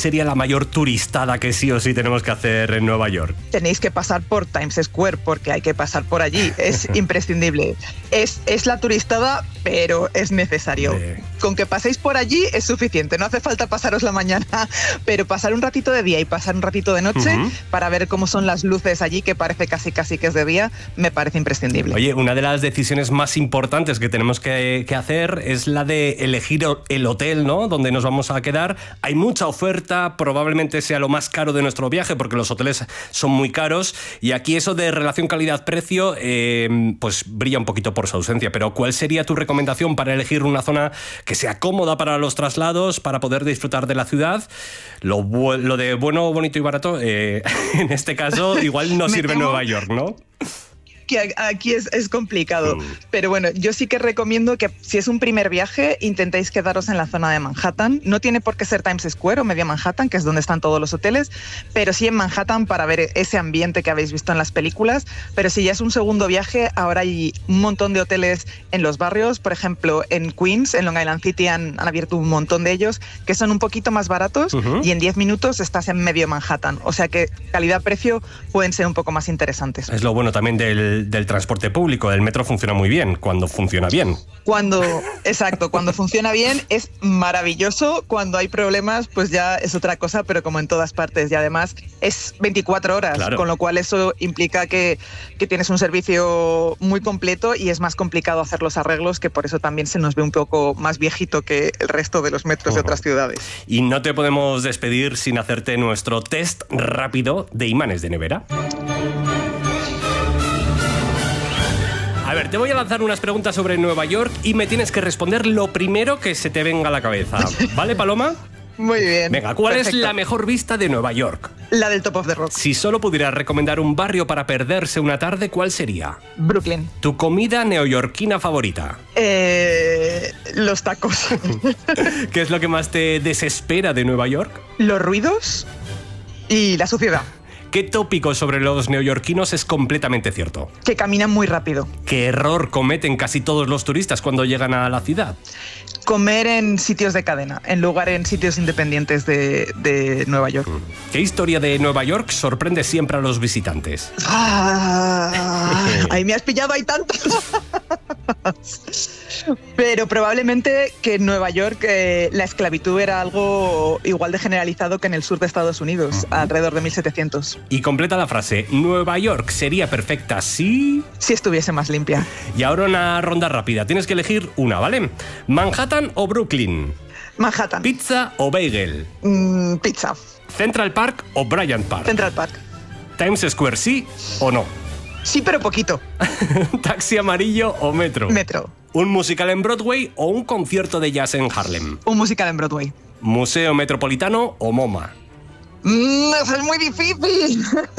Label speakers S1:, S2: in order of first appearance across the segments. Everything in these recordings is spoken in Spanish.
S1: sería la mayor turistada que sí o sí tenemos que hacer en Nueva York?
S2: Tenéis que pasar por Times Square porque hay que pasar por allí. Es imprescindible. Es la turistada, pero es necesario. Con que paséis por allí es suficiente. No hace falta pasaros la mañana, pero pasar un ratito de día y pasar un ratito de noche para ver cómo son las luces allí, que parece casi que es de día, me parece imprescindible.
S1: Oye, una de las decisiones más importantes que tenemos que hacer es la de elegir el hotel, ¿no?, donde nos vamos a quedar. Hay mucha oferta, probablemente sea lo más caro de nuestro viaje porque los hoteles son muy caros y aquí eso de relación calidad-precio pues brilla un poquito por su ausencia. Pero ¿cuál sería tu recomendación para elegir una zona que sea cómoda para los traslados, para poder disfrutar de la ciudad? Lo de bueno, bonito y barato, en este caso igual no sirve en Nueva York, ¿no?
S2: Que aquí es complicado, pero bueno, yo sí que recomiendo que si es un primer viaje intentéis quedaros en la zona de Manhattan. No tiene por qué ser Times Square o media Manhattan, que es donde están todos los hoteles, pero sí en Manhattan para ver ese ambiente que habéis visto en las películas. Pero si ya es un segundo viaje, ahora hay un montón de hoteles en los barrios. Por ejemplo, en Queens, en Long Island City han abierto un montón de ellos que son un poquito más baratos y en 10 minutos estás en medio Manhattan. O sea que calidad-precio pueden ser un poco más interesantes.
S1: Es lo bueno también del transporte público. El metro funciona muy bien cuando funciona bien.
S2: Exacto, cuando funciona bien es maravilloso. Cuando hay problemas, pues ya es otra cosa, pero como en todas partes. Y además es 24 horas, claro. Con lo cual eso implica que tienes un servicio muy completo y es más complicado hacer los arreglos, que por eso también se nos ve un poco más viejito que el resto de los metros de otras ciudades.
S1: Y no te podemos despedir sin hacerte nuestro test rápido de imanes de nevera. A ver, te voy a lanzar unas preguntas sobre Nueva York y me tienes que responder lo primero que se te venga a la cabeza. ¿Vale, Paloma?
S2: Muy bien.
S1: Venga, ¿cuál es la mejor vista de Nueva York?
S2: La del Top of the Rock.
S1: Si solo pudieras recomendar un barrio para perderse una tarde, ¿cuál sería?
S2: Brooklyn.
S1: ¿Tu comida neoyorquina favorita?
S2: Los tacos.
S1: ¿Qué es lo que más te desespera de Nueva York?
S2: Los ruidos y la suciedad.
S1: ¿Qué tópico sobre los neoyorquinos es completamente cierto?
S2: Que caminan muy rápido.
S1: ¿Qué error cometen casi todos los turistas cuando llegan a la ciudad?
S2: Comer en sitios de cadena, en lugar en sitios independientes de Nueva York.
S1: ¿Qué historia de Nueva York sorprende siempre a los visitantes?
S2: Ahí me has pillado, hay tantos. Pero probablemente que en Nueva York la esclavitud era algo igual de generalizado que en el sur de Estados Unidos, alrededor de 1700.
S1: Y completa la frase, ¿Nueva York sería perfecta si
S2: estuviese más limpia?
S1: Y ahora una ronda rápida, tienes que elegir una, ¿vale? ¿Manhattan o Brooklyn?
S2: Manhattan.
S1: ¿Pizza o bagel?
S2: Pizza.
S1: ¿Central Park o Bryant Park?
S2: Central Park.
S1: ¿Times Square sí o no?
S2: Sí, pero poquito.
S1: ¿Taxi amarillo o metro?
S2: Metro.
S1: ¿Un musical en Broadway o un concierto de jazz en Harlem?
S2: Un musical en Broadway.
S1: ¿Museo Metropolitano o MoMA?
S2: Eso es muy difícil.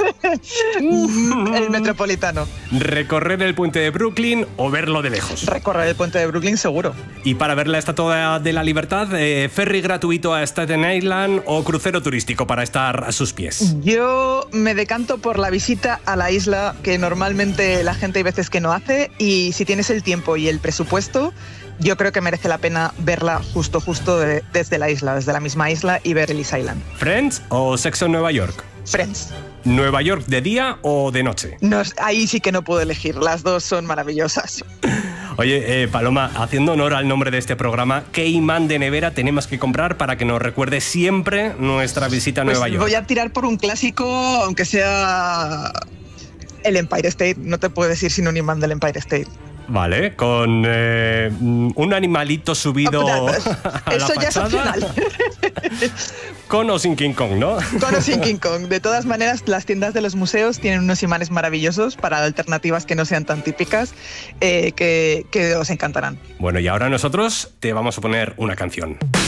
S2: El Metropolitano.
S1: ¿Recorrer el puente de Brooklyn o verlo de lejos?
S2: Recorrer el puente de Brooklyn, seguro.
S1: Y para ver la Estatua de la Libertad, ¿ferry gratuito a Staten Island o crucero turístico para estar a sus pies?
S2: Yo me decanto por la visita a la isla, que normalmente la gente hay veces que no hace, y si tienes el tiempo y el presupuesto, yo creo que merece la pena verla justo desde la isla, desde la misma isla, y ver Ellis Island.
S1: ¿Friends o Sexo en Nueva York?
S2: Friends.
S1: ¿Nueva York de día o de noche?
S2: No, ahí sí que no puedo elegir, las dos son maravillosas.
S1: Oye, Paloma, haciendo honor al nombre de este programa, ¿qué imán de nevera tenemos que comprar para que nos recuerde siempre nuestra visita a Nueva York?
S2: Voy a tirar por un clásico, aunque sea el Empire State. No te puedo decir sin un imán del Empire State.
S1: Vale, con un animalito subido a la
S2: eso ya es opcional.
S1: Con o sin King Kong, ¿no?
S2: Con o sin King Kong. De todas maneras, las tiendas de los museos tienen unos imanes maravillosos para alternativas que no sean tan típicas, que os encantarán.
S1: Bueno, y ahora nosotros te vamos a poner una canción.